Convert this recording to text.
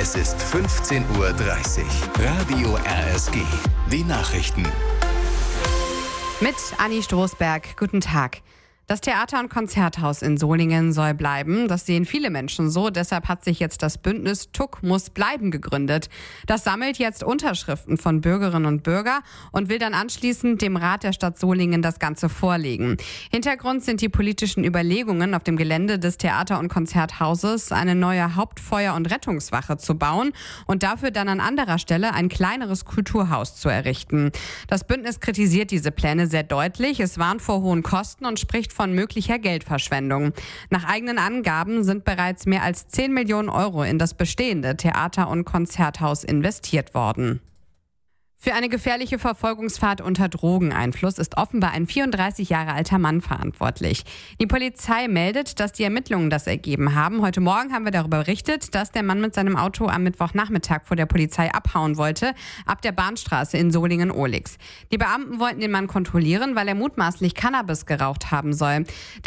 Es ist 15:30 Uhr. Radio RSG. Die Nachrichten. Mit Anni Stoßberg. Guten Tag. Das Theater- und Konzerthaus in Solingen soll bleiben. Das sehen viele Menschen so. Deshalb hat sich jetzt das Bündnis Tuck muss bleiben gegründet. Das sammelt jetzt Unterschriften von Bürgerinnen und Bürgern und will dann anschließend dem Rat der Stadt Solingen das Ganze vorlegen. Hintergrund sind die politischen Überlegungen, auf dem Gelände des Theater- und Konzerthauses eine neue Hauptfeuer- und Rettungswache zu bauen und dafür dann an anderer Stelle ein kleineres Kulturhaus zu errichten. Das Bündnis kritisiert diese Pläne sehr deutlich. Es warnt vor hohen Kosten und spricht von möglicher Geldverschwendung. Nach eigenen Angaben sind bereits mehr als 10 Millionen Euro in das bestehende Theater- und Konzerthaus investiert worden. Für eine gefährliche Verfolgungsfahrt unter Drogeneinfluss ist offenbar ein 34 Jahre alter Mann verantwortlich. Die Polizei meldet, dass die Ermittlungen das ergeben haben. Heute Morgen haben wir darüber berichtet, dass der Mann mit seinem Auto am Mittwochnachmittag vor der Polizei abhauen wollte, ab der Bahnstraße in Solingen-Ohlix. Die Beamten wollten den Mann kontrollieren, weil er mutmaßlich Cannabis geraucht haben soll.